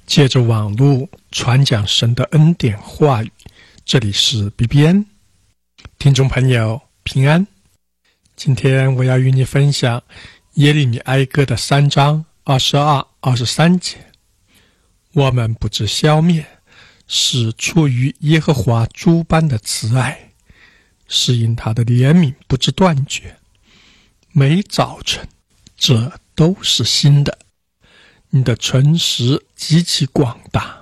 借着网络传讲神的恩典话语，这里是 BBN 听众朋友平安。今天我要与你分享耶利米哀歌的3章22、23节。我们不致消灭，是出于耶和华诸般的慈爱，是因他的怜悯不致断绝。每早晨，这都是新的。你的诚实极其广大，